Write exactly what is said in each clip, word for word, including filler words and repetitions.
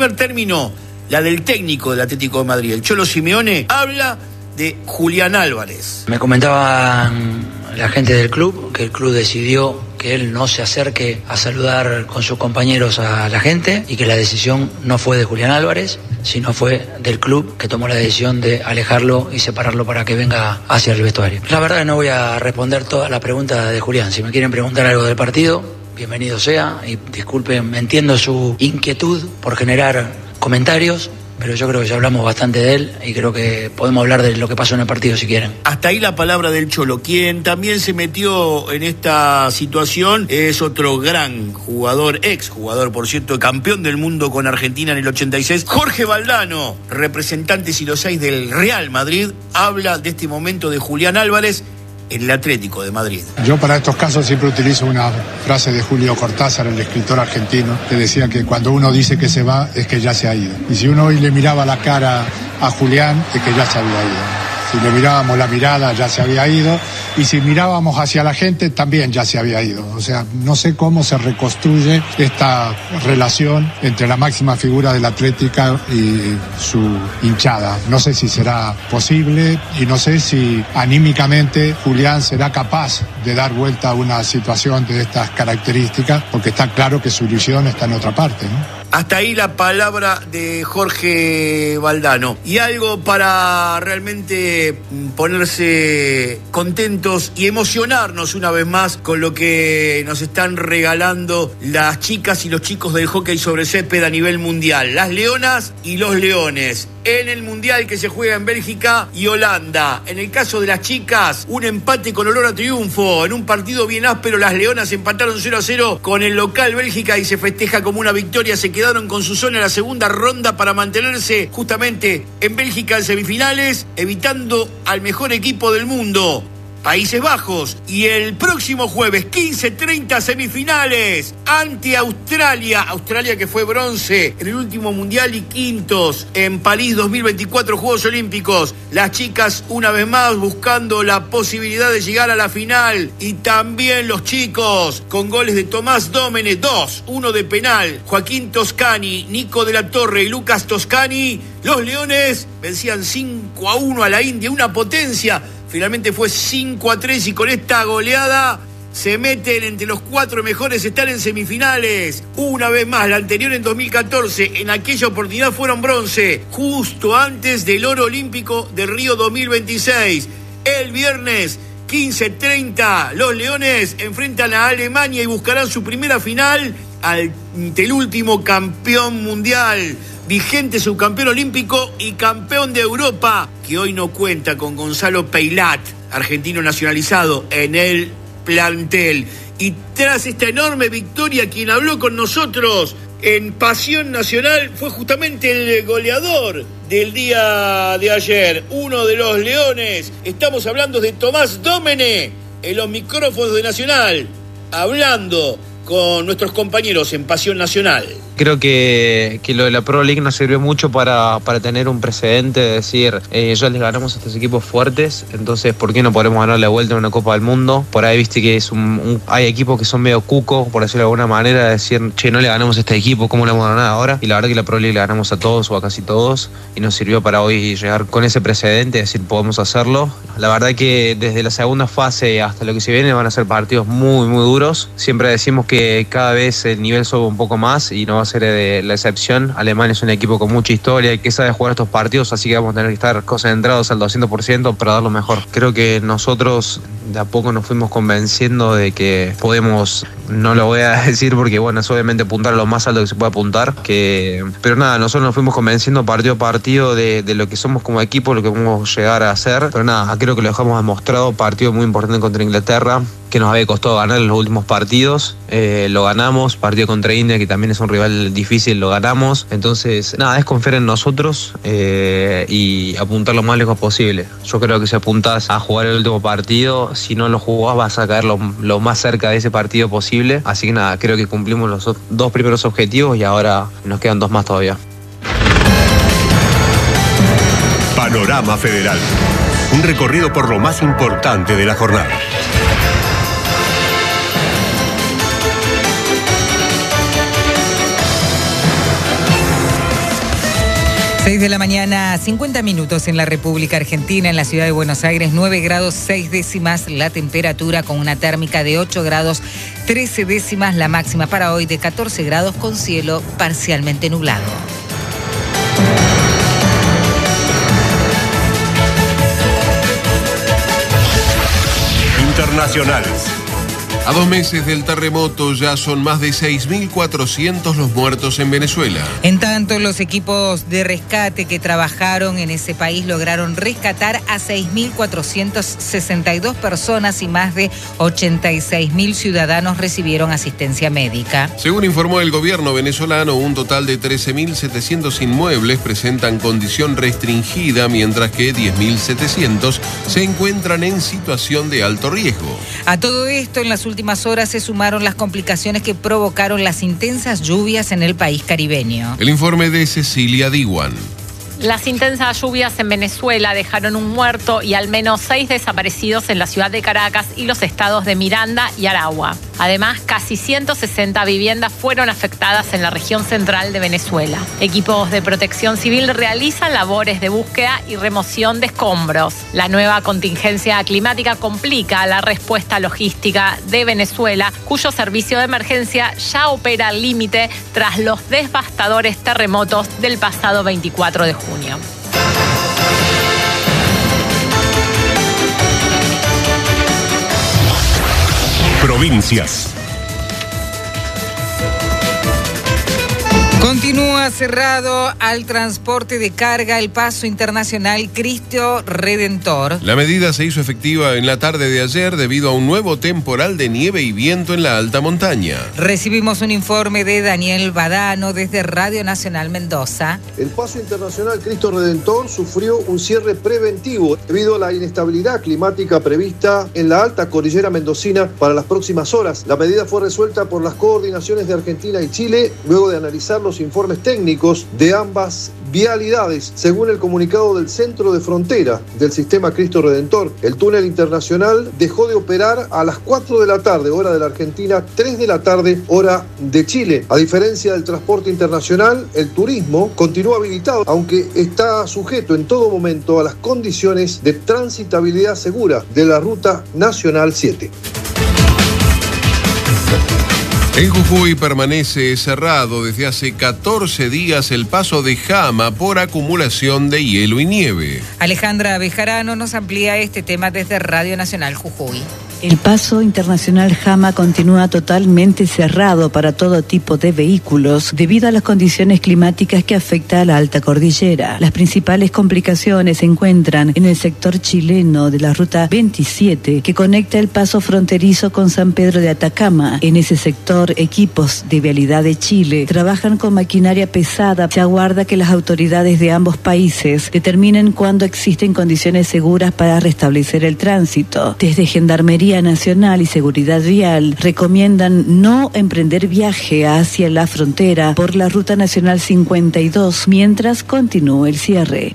Terminó la del técnico del Atlético de Madrid, el Cholo Simeone, habla de Julián Álvarez. Me comentaban la gente del club que el club decidió que él no se acerque a saludar con sus compañeros a la gente y que la decisión no fue de Julián Álvarez, sino fue del club que tomó la decisión de alejarlo y separarlo para que venga hacia el vestuario. La verdad que no voy a responder toda la pregunta de Julián. Si me quieren preguntar algo del partido, bienvenido sea, y disculpen, entiendo su inquietud por generar comentarios, pero yo creo que ya hablamos bastante de él y creo que podemos hablar de lo que pasó en el partido si quieren. Hasta ahí la palabra del Cholo. Quien también se metió en esta situación es otro gran jugador, ex jugador, por cierto, campeón del mundo con Argentina en el ochenta y seis, Jorge Valdano, representante siglo seis del Real Madrid, habla de este momento de Julián Álvarez en el Atlético de Madrid. Yo para estos casos siempre utilizo una frase de Julio Cortázar, el escritor argentino, que decía que cuando uno dice que se va es que ya se ha ido. Y si uno hoy le miraba la cara a Julián es que ya se había ido. Si le mirábamos la mirada ya se había ido, y si mirábamos hacia la gente también ya se había ido. O sea, no sé cómo se reconstruye esta relación entre la máxima figura de la Atlética y su hinchada. No sé si será posible y no sé si anímicamente Julián será capaz de dar vuelta a una situación de estas características, porque está claro que su ilusión está en otra parte, ¿no? Hasta ahí la palabra de Jorge Valdano. Y algo para realmente ponerse contentos y emocionarnos una vez más con lo que nos están regalando las chicas y los chicos del hockey sobre césped a nivel mundial. Las leonas y los leones. En el mundial que se juega en Bélgica y Holanda. En el caso de las chicas, un empate con olor a triunfo. En un partido bien áspero, las leonas empataron cero a cero con el local Bélgica y se festeja como una victoria. Se quedaron con su zona en la segunda ronda para mantenerse justamente en Bélgica en semifinales, evitando al mejor equipo del mundo, Países Bajos. Y el próximo jueves, quince treinta, semifinales ante Australia. Australia que fue bronce en el último mundial y quintos en París dos mil veinticuatro, Juegos Olímpicos. Las chicas una vez más buscando la posibilidad de llegar a la final. Y también los chicos con goles de Tomás Dómene, dos, uno de penal, Joaquín Toscani, Nico de la Torre y Lucas Toscani. Los leones vencían cinco a uno a la India, una potencia. Finalmente fue cinco a tres y con esta goleada se meten entre los cuatro mejores, están en semifinales. Una vez más, la anterior en dos mil catorce, en aquella oportunidad fueron bronce, justo antes del oro olímpico de Río dos mil veintiséis. El viernes quince treinta, los leones enfrentan a Alemania y buscarán su primera final ante el último campeón mundial, vigente subcampeón olímpico y campeón de Europa, que hoy no cuenta con Gonzalo Peilat, argentino nacionalizado, en el plantel. Y tras esta enorme victoria, quien habló con nosotros en Pasión Nacional fue justamente el goleador del día de ayer, uno de los leones. Estamos hablando de Tomás Dómene, en los micrófonos de Nacional, hablando con nuestros compañeros en Pasión Nacional. Creo que, que lo de la Pro League nos sirvió mucho para, para tener un precedente de decir, eh, ya les ganamos a estos equipos fuertes, entonces ¿por qué no podemos ganar la vuelta en una Copa del Mundo? Por ahí viste que es un, un, hay equipos que son medio cucos, por decirlo de alguna manera, de decir, che, no le ganamos a este equipo, ¿cómo le vamos a ganar ahora? Y la verdad que la Pro League le ganamos a todos o a casi todos y nos sirvió para hoy llegar con ese precedente, decir, podemos hacerlo. La verdad que desde la segunda fase hasta lo que se viene van a ser partidos muy, muy duros. Siempre decimos que cada vez el nivel sube un poco más y no va a ser de la excepción. Alemania es un equipo con mucha historia y que sabe jugar estos partidos, así que vamos a tener que estar concentrados al doscientos por ciento para dar lo mejor. Creo que nosotros de a poco nos fuimos convenciendo de que podemos, no lo voy a decir porque bueno, es obviamente apuntar a lo más alto que se puede apuntar, que, pero nada, nosotros nos fuimos convenciendo partido a partido de, de lo que somos como equipo, lo que podemos llegar a hacer, pero nada, creo que lo dejamos demostrado. Partido muy importante contra Inglaterra, que nos había costado ganar en los últimos partidos, eh, lo ganamos. Partido contra India, que también es un rival difícil, lo ganamos. Entonces, nada, es confiar en nosotros eh, y apuntar lo más lejos posible. Yo creo que si apuntás a jugar el último partido, si no lo jugás vas a caer lo, lo más cerca de ese partido posible. Así que nada, creo que cumplimos los dos primeros objetivos y ahora nos quedan dos más todavía. Panorama Federal. Un recorrido por lo más importante de la jornada. seis de la mañana, cincuenta minutos en la República Argentina, en la ciudad de Buenos Aires, nueve grados seis décimas la temperatura, con una térmica de ocho grados trece décimas, la máxima para hoy de catorce grados con cielo parcialmente nublado. Internacionales. A dos meses del terremoto ya son más de seis mil cuatrocientos los muertos en Venezuela. En tanto, los equipos de rescate que trabajaron en ese país lograron rescatar a seis mil cuatrocientas sesenta y dos personas y más de ochenta y seis mil ciudadanos recibieron asistencia médica. Según informó el gobierno venezolano, un total de trece mil setecientos inmuebles presentan condición restringida, mientras que diez mil setecientos se encuentran en situación de alto riesgo. A todo esto, en las últimas horas se sumaron las complicaciones que provocaron las intensas lluvias en el país caribeño. El informe de Cecilia Diwan. Las intensas lluvias en Venezuela dejaron un muerto y al menos seis desaparecidos en la ciudad de Caracas y los estados de Miranda y Aragua. Además, casi ciento sesenta viviendas fueron afectadas en la región central de Venezuela. Equipos de protección civil realizan labores de búsqueda y remoción de escombros. La nueva contingencia climática complica la respuesta logística de Venezuela, cuyo servicio de emergencia ya opera al límite tras los devastadores terremotos del pasado veinticuatro de junio. Provincias. Continúa cerrado al transporte de carga el paso internacional Cristo Redentor. La medida se hizo efectiva en la tarde de ayer debido a un nuevo temporal de nieve y viento en la alta montaña. Recibimos un informe de Daniel Badano desde Radio Nacional Mendoza. El paso internacional Cristo Redentor sufrió un cierre preventivo debido a la inestabilidad climática prevista en la alta cordillera mendocina para las próximas horas. La medida fue resuelta por las coordinaciones de Argentina y Chile luego de analizar los informes técnicos de ambas vialidades. Según el comunicado del Centro de Frontera del Sistema Cristo Redentor, el túnel internacional dejó de operar a las cuatro de la tarde, hora de la Argentina, tres de la tarde, hora de Chile. A diferencia del transporte internacional, el turismo continúa habilitado, aunque está sujeto en todo momento a las condiciones de transitabilidad segura de la Ruta Nacional siete. En Jujuy permanece cerrado desde hace catorce días el paso de Jama por acumulación de hielo y nieve. Alejandra Bejarano nos amplía este tema desde Radio Nacional Jujuy. El paso internacional Jama continúa totalmente cerrado para todo tipo de vehículos debido a las condiciones climáticas que afecta a la alta cordillera. Las principales complicaciones se encuentran en el sector chileno de la ruta veintisiete, que conecta el paso fronterizo con San Pedro de Atacama. En ese sector, equipos de Vialidad de Chile trabajan con maquinaria pesada. Se aguarda que las autoridades de ambos países determinen cuándo existen condiciones seguras para restablecer el tránsito. Desde Gendarmería Nacional y Seguridad Vial recomiendan no emprender viaje hacia la frontera por la Ruta Nacional cincuenta y dos mientras continúe el cierre.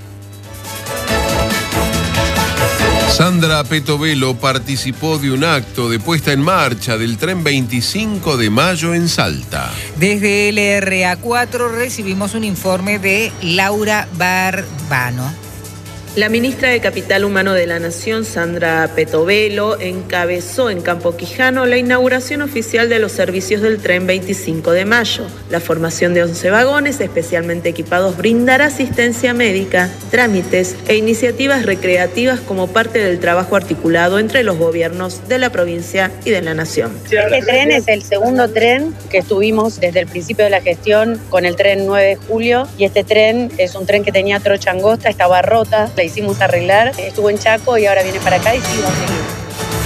Sandra Petovelo participó de un acto de puesta en marcha del tren veinticinco de mayo en Salta. Desde L R A cuatro recibimos un informe de Laura Barbano. La ministra de Capital Humano de la Nación, Sandra Petovelo, encabezó en Campo Quijano la inauguración oficial de los servicios del tren veinticinco de mayo. La formación de once vagones especialmente equipados brindará asistencia médica, trámites e iniciativas recreativas como parte del trabajo articulado entre los gobiernos de la provincia y de la Nación. Este tren es el segundo tren que estuvimos desde el principio de la gestión con el tren nueve de julio, y este tren es un tren que tenía trocha angosta, estaba rota, la hicimos arreglar, estuvo en Chaco y ahora viene para acá y sí va a seguir.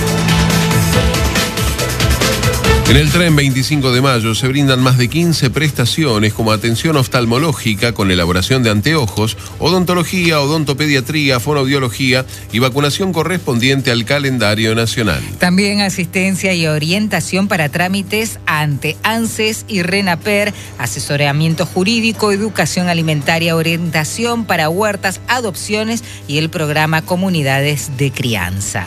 En el tren veinticinco de mayo se brindan más de quince prestaciones como atención oftalmológica con elaboración de anteojos, odontología, odontopediatría, fonoaudiología y vacunación correspondiente al calendario nacional. También asistencia y orientación para trámites ante ANSES y RENAPER, asesoramiento jurídico, educación alimentaria, orientación para huertas, adopciones y el programa Comunidades de Crianza.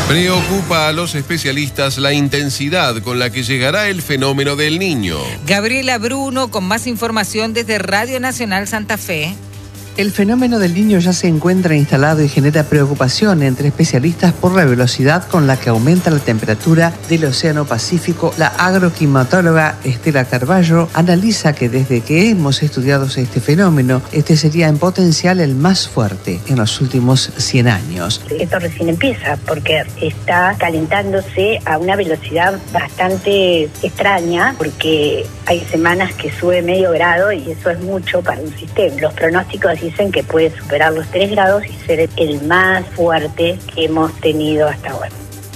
Preocupa a los especialistas la intensidad con la que llegará el fenómeno del Niño. Gabriela Bruno con más información desde Radio Nacional Santa Fe. El fenómeno del Niño ya se encuentra instalado y genera preocupación entre especialistas por la velocidad con la que aumenta la temperatura del Océano Pacífico. La agroclimatóloga Estela Carballo analiza que desde que hemos estudiado este fenómeno, este sería en potencial el más fuerte en los últimos cien años. Esto recién empieza porque está calentándose a una velocidad bastante extraña, porque hay semanas que sube medio grado y eso es mucho para un sistema. Los pronósticos dicen que puede superar los tres grados y ser el más fuerte que hemos tenido hasta ahora.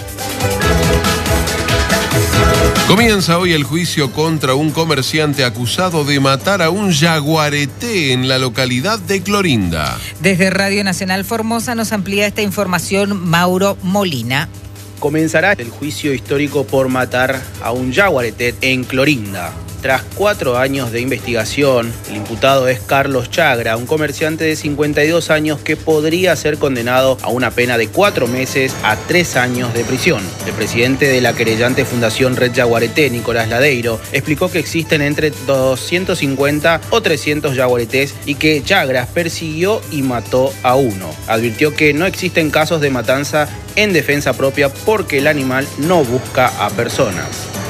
Comienza hoy el juicio contra un comerciante acusado de matar a un yaguareté en la localidad de Clorinda. Desde Radio Nacional Formosa nos amplía esta información Mauro Molina. Comenzará el juicio histórico por matar a un yaguareté en Clorinda. Tras cuatro años de investigación, el imputado es Carlos Chagra, un comerciante de cincuenta y dos años que podría ser condenado a una pena de cuatro meses a tres años de prisión. El presidente de la querellante Fundación Red Yaguareté, Nicolás Ladeiro, explicó que existen entre doscientos cincuenta o trescientos yaguaretés y que Chagra persiguió y mató a uno. Advirtió que no existen casos de matanza en defensa propia porque el animal no busca a personas.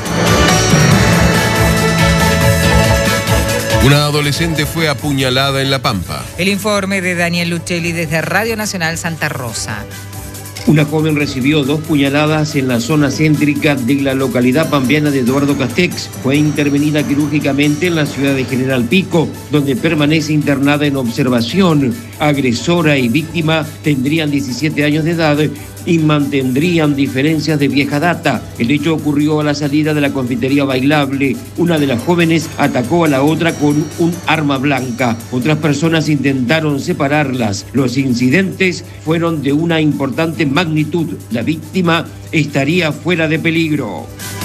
Una adolescente fue apuñalada en La Pampa. El informe de Daniel Luchelli desde Radio Nacional Santa Rosa. Una joven recibió dos puñaladas en la zona céntrica de la localidad pampeana de Eduardo Castex. Fue intervenida quirúrgicamente en la ciudad de General Pico, donde permanece internada en observación. Agresora y víctima tendrían diecisiete años de edad y mantendrían diferencias de vieja data. El hecho ocurrió a la salida de la confitería Bailable. Una de las jóvenes atacó a la otra con un arma blanca. Otras personas intentaron separarlas. Los incidentes fueron de una importante magnitud. La víctima estaría fuera de peligro.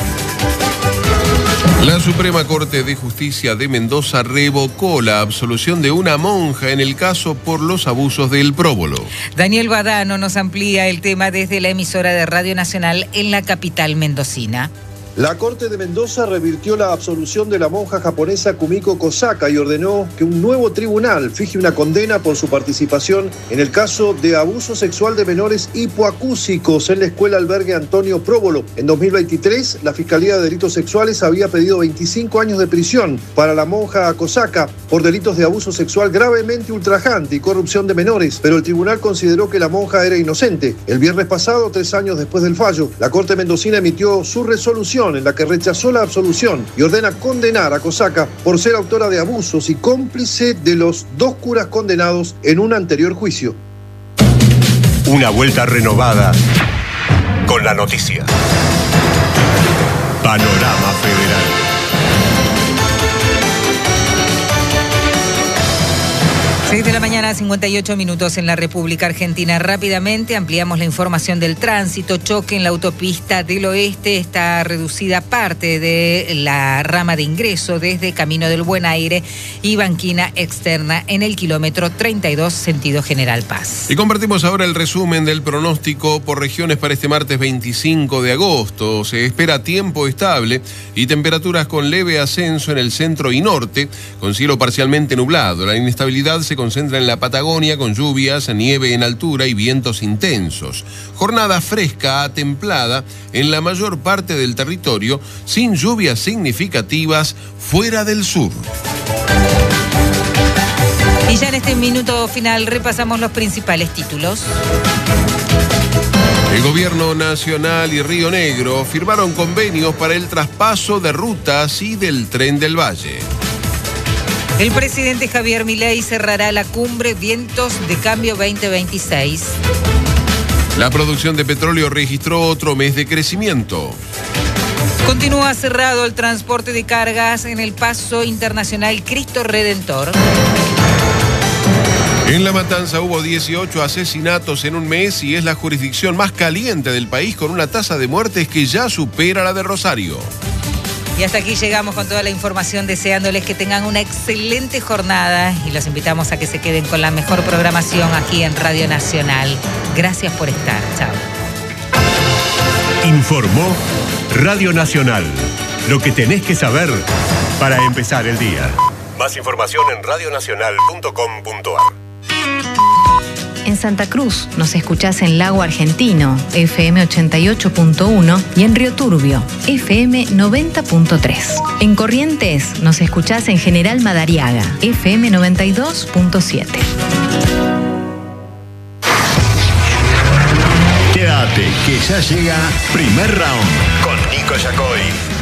La Suprema Corte de Justicia de Mendoza revocó la absolución de una monja en el caso por los abusos del próbolo. Daniel Badano nos amplía el tema desde la emisora de Radio Nacional en la capital mendocina. La Corte de Mendoza revirtió la absolución de la monja japonesa Kumiko Kosaka y ordenó que un nuevo tribunal fije una condena por su participación en el caso de abuso sexual de menores hipoacúsicos en la escuela albergue Antonio Próbolo. En dos mil veintitrés, la Fiscalía de Delitos Sexuales había pedido veinticinco años de prisión para la monja Kosaka por delitos de abuso sexual gravemente ultrajante y corrupción de menores, pero el tribunal consideró que la monja era inocente. El viernes pasado, tres años después del fallo, la Corte mendocina emitió su resolución en la que rechazó la absolución y ordena condenar a Kosaka por ser autora de abusos y cómplice de los dos curas condenados en un anterior juicio. Una vuelta renovada con la noticia. Panorama Federal. seis de la mañana, cincuenta y ocho minutos en la República Argentina. Rápidamente ampliamos la información del tránsito. Choque en la autopista del Oeste. Está reducida parte de la rama de ingreso desde Camino del Buen Aire y banquina externa en el kilómetro treinta y dos, sentido General Paz. Y compartimos ahora el resumen del pronóstico por regiones para este martes veinticinco de agosto. Se espera tiempo estable y temperaturas con leve ascenso en el centro y norte, con cielo parcialmente nublado. La inestabilidad se concentra en la Patagonia con lluvias, nieve en altura y vientos intensos. Jornada fresca a templada en la mayor parte del territorio, sin lluvias significativas fuera del sur. Y ya en este minuto final repasamos los principales títulos. El Gobierno Nacional y Río Negro firmaron convenios para el traspaso de rutas y del Tren del Valle. El presidente Javier Milei cerrará la cumbre Vientos de Cambio veinte veintiséis. La producción de petróleo registró otro mes de crecimiento. Continúa cerrado el transporte de cargas en el paso internacional Cristo Redentor. En La Matanza hubo dieciocho asesinatos en un mes y es la jurisdicción más caliente del país con una tasa de muertes que ya supera la de Rosario. Y hasta aquí llegamos con toda la información, deseándoles que tengan una excelente jornada y los invitamos a que se queden con la mejor programación aquí en Radio Nacional. Gracias por estar. Chao. Informó Radio Nacional. Lo que tenés que saber para empezar el día. Más información en radio nacional punto com punto a r. En Santa Cruz nos escuchás en Lago Argentino, F M ochenta y ocho punto uno, y en Río Turbio, F M noventa punto tres. En Corrientes nos escuchás en General Madariaga, F M noventa y dos punto siete. Quédate, que ya llega Primer Round con Nico Yacoy.